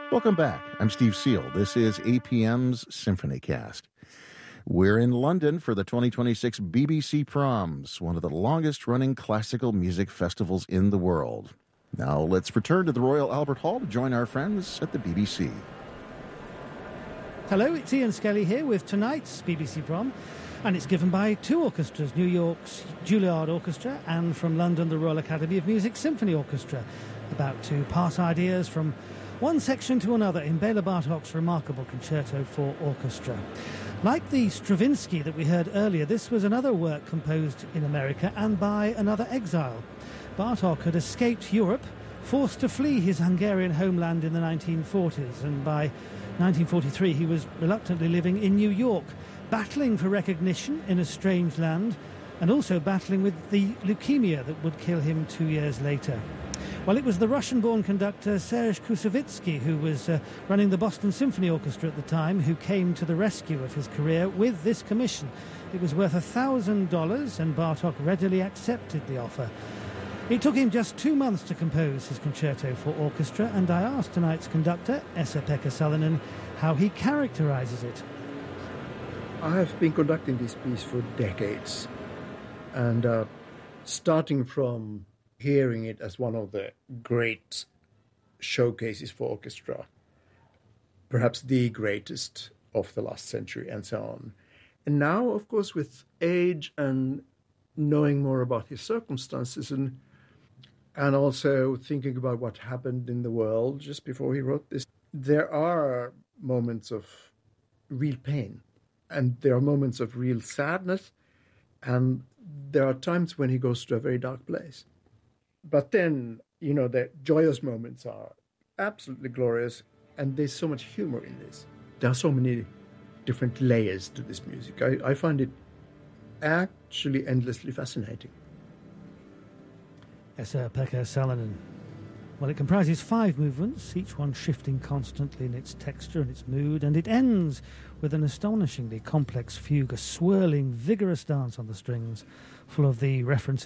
Welcome back. I'm Steve Seal. This is APM's Symphony Cast. We're in London for the 2026 BBC Proms, one of the longest-running classical music festivals in the world. Now let's return to the Royal Albert Hall to join our friends at the BBC. Hello, it's Ian Skelly here with tonight's BBC Prom, and it's given by two orchestras, New York's Juilliard Orchestra and from London the Royal Academy of Music Symphony Orchestra, about to pass ideas from one section to another in Bela Bartok's remarkable Concerto for Orchestra. Like the Stravinsky that we heard earlier, this was another work composed in America and by another exile. Bartok had escaped Europe, forced to flee his Hungarian homeland in the 1940s, and by 1943 he was reluctantly living in New York, battling for recognition in a strange land, and also battling with the leukemia that would kill him 2 years later. Well, it was the Russian-born conductor Serge Koussevitzky, who was running the Boston Symphony Orchestra at the time, who came to the rescue of his career with this commission. It was worth $1,000, and Bartok readily accepted the offer. It took him just 2 months to compose his Concerto for Orchestra, and I asked tonight's conductor, Esa-Pekka Salonen, how he characterises it. I have been conducting this piece for decades, and starting from hearing it as one of the great showcases for orchestra, perhaps the greatest of the last century, and so on. And now, of course, with age and knowing more about his circumstances and also thinking about what happened in the world just before he wrote this, there are moments of real pain, and there are moments of real sadness, and there are times when he goes to a very dark place. But then, the joyous moments are absolutely glorious, and there's so much humor in this. There are so many different layers to this music. I find it actually endlessly fascinating. Esa-Pekka Salonen. Well, it comprises 5 movements, each one shifting constantly in its texture and its mood, and it ends with an astonishingly complex fugue, a swirling, vigorous dance on the strings, full of the references